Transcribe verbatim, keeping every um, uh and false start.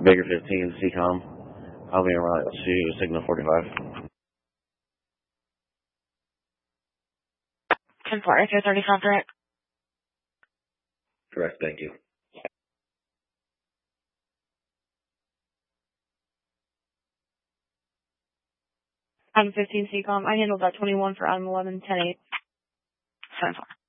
Baker fifteen, C COM. I'll be en route to Signal forty-five. ten four, Echo thirty-five direct. Correct, thank you. I'm fifteen C COM. I handled that twenty-one for I'm eleven, ten eight. ten four.